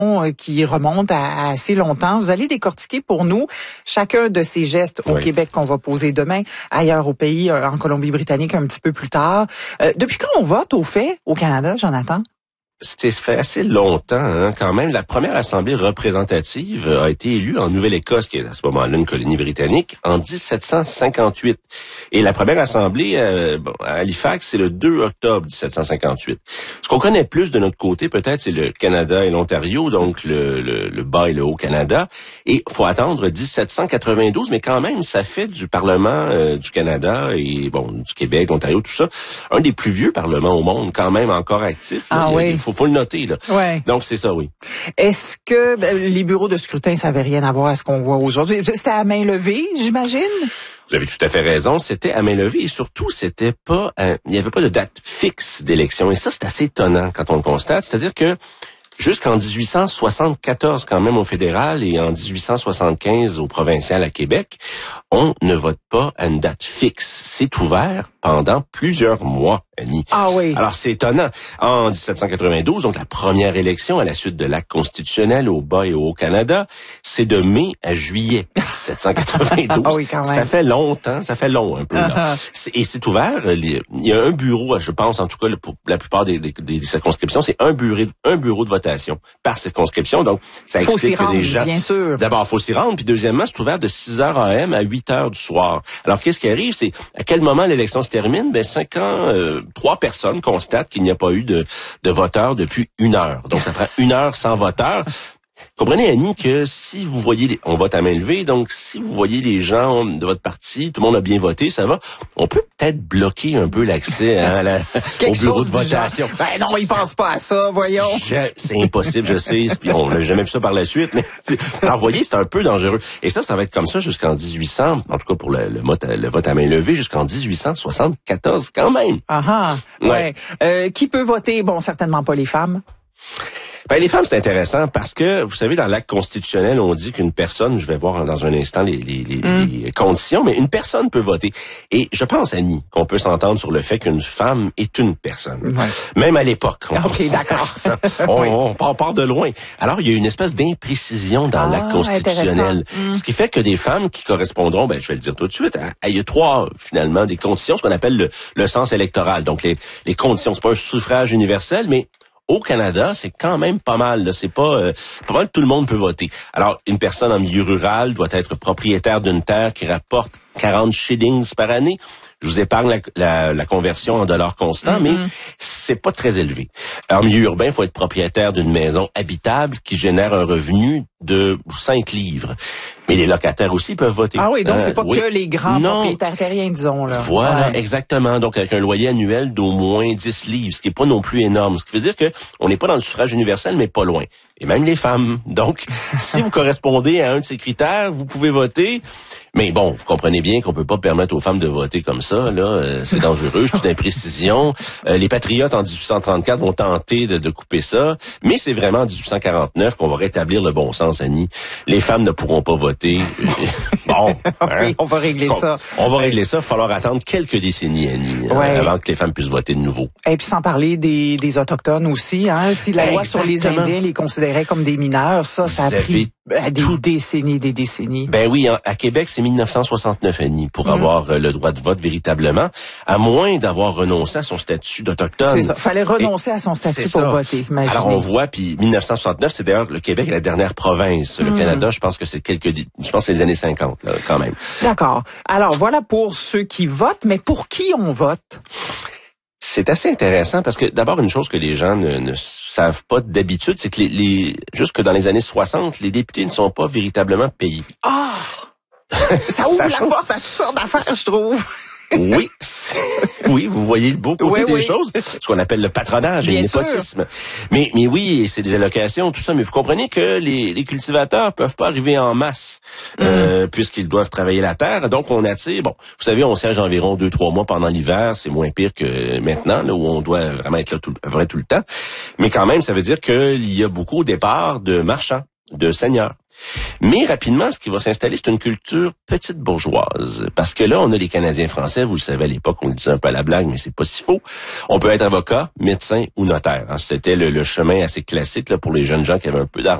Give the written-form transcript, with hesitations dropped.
qui remontent à assez longtemps. Vous allez décortiquer pour nous chacun de ces gestes au Québec qu'on va poser demain, ailleurs au pays, en Colombie-Britannique un petit peu plus tard. Depuis quand on vote au fait au Canada, Jonathan? Ça fait assez longtemps, quand même. La première assemblée représentative a été élue en Nouvelle-Écosse, qui est à ce moment-là une colonie britannique, en 1758. Et la première assemblée à Halifax, c'est le 2 octobre 1758. Ce qu'on connaît plus de notre côté, peut-être, c'est le Canada et l'Ontario, donc le bas et le Haut-Canada. Et faut attendre 1792, mais quand même, ça fait du Parlement du Canada et du Québec, l'Ontario, tout ça, un des plus vieux parlements au monde, quand même encore actif. Là. Oui. Faut le noter, là. Ouais. Donc, c'est ça, oui. Est-ce que les bureaux de scrutin, ça n'avait rien à voir à ce qu'on voit aujourd'hui? C'était à main levée, j'imagine? Vous avez tout à fait raison. C'était à main levée et surtout, il n'y avait pas de date fixe d'élection. Et ça, c'est assez étonnant quand on le constate. C'est-à-dire que jusqu'en 1874, quand même, au fédéral et en 1875 au provincial à Québec, on ne vote pas à une date fixe. C'est ouvert pendant plusieurs mois, Annie. Ah oui. Alors, c'est étonnant. En 1792, donc la première élection à la suite de l'acte constitutionnel au bas et au Haut-Canada, c'est de mai à juillet 1792. Ah oui, quand même. Ça fait longtemps, ça fait long un peu. Là. Et c'est ouvert. Il y a un bureau, je pense, en tout cas, pour la plupart des circonscriptions, c'est un bureau de votation par circonscription. Donc, ça explique que des gens... Bien sûr. D'abord, il faut s'y rendre. Puis deuxièmement, c'est ouvert de 6h AM à 8h du soir. Alors, qu'est-ce qui arrive? C'est à quel moment l'élection se termine? 3 personnes constatent qu'il n'y a pas eu de voteurs depuis 1 heure. Donc, ça prend 1 heure sans voteur. Comprenez, Annie, que si vous voyez, on vote à main levée, donc si vous voyez les gens de votre parti, tout le monde a bien voté, ça va, on peut peut-être bloquer un peu l'accès au bureau de votation. Ben non, ils pensent pas à ça, voyons. C'est impossible, je sais, puis on n'a jamais vu ça par la suite, mais alors vous voyez, c'est un peu dangereux. Et ça va être comme ça jusqu'en 1800, en tout cas pour le vote à main levée, jusqu'en 1874 quand même. Ah ouais. Qui peut voter? Bon, certainement pas les femmes. Ben, les femmes, c'est intéressant parce que, vous savez, dans l'acte constitutionnel, on dit qu'une personne, je vais voir dans un instant les conditions, mais une personne peut voter. Et je pense, Annie, qu'on peut s'entendre sur le fait qu'une femme est une personne. Ouais. Même à l'époque. OK, d'accord. On part de loin. Alors, il y a une espèce d'imprécision dans l'acte constitutionnel. Ce qui fait que des femmes qui correspondront, je vais le dire tout de suite, il y a 3, finalement, des conditions, ce qu'on appelle le sens électoral. Donc, les conditions, c'est pas un suffrage universel, mais au Canada, c'est quand même pas mal. Là. C'est pas mal, tout le monde peut voter. Alors, une personne en milieu rural doit être propriétaire d'une terre qui rapporte 40 shillings par année. Je vous épargne la conversion en dollars constants, mais c'est pas très élevé. En milieu urbain, il faut être propriétaire d'une maison habitable qui génère un revenu de 5 livres. Mais les locataires aussi peuvent voter. Ah oui, donc c'est pas que les grands propriétaires terriens, disons. Là. Voilà, exactement. Donc avec un loyer annuel d'au moins 10 livres, ce qui est pas non plus énorme. Ce qui veut dire que on n'est pas dans le suffrage universel, mais pas loin. Et même les femmes. Donc, si vous correspondez à un de ces critères, vous pouvez voter. Mais bon, vous comprenez bien qu'on peut pas permettre aux femmes de voter comme ça. Là, c'est dangereux, c'est une imprécision. Les patriotes en 1834 vont tenter de couper ça, mais c'est vraiment en 1849 qu'on va rétablir le bon sens, Annie. Les femmes ne pourront pas voter. Bon, oui, on va régler ça. On va régler ça. Il va falloir attendre quelques décennies, Annie, avant que les femmes puissent voter de nouveau. Et puis sans parler des autochtones aussi. Si la loi sur les Indiens les considérait comme des mineurs, ça a pris des décennies. Ben oui, à Québec, c'est 1969, Annie, pour avoir le droit de vote véritablement, à moins d'avoir renoncé à son statut d'autochtone. C'est ça. Fallait renoncer à son statut pour voter, imaginez. Alors on voit, puis 1969, c'est d'ailleurs le Québec est la dernière province. Le Canada, je pense que c'est les années 50, là, quand même. D'accord. Alors voilà pour ceux qui votent, mais pour qui on vote? C'est assez intéressant parce que d'abord une chose que les gens ne savent pas d'habitude, c'est que jusque dans les années 60, les députés ne sont pas véritablement payés. Ah! Ça ouvre la porte à toutes sortes d'affaires, je trouve. Oui, oui, vous voyez le beau côté des choses, ce qu'on appelle le patronage et le népotisme. Mais oui, c'est des allocations, tout ça, mais vous comprenez que les cultivateurs peuvent pas arriver en masse, puisqu'ils doivent travailler la terre, donc on attire, vous savez, on siège environ 2-3 mois pendant l'hiver, c'est moins pire que maintenant, là, où on doit vraiment être là à peu près tout le temps, mais quand même, ça veut dire qu'il y a beaucoup au départ de marchands. de seigneur. Mais rapidement, ce qui va s'installer, c'est une culture petite bourgeoise. Parce que là, on a les Canadiens français, vous le savez, à l'époque, on le disait un peu à la blague, mais c'est pas si faux. On peut être avocat, médecin ou notaire. C'était le chemin assez classique là, pour les jeunes gens qui avaient un peu d'argent.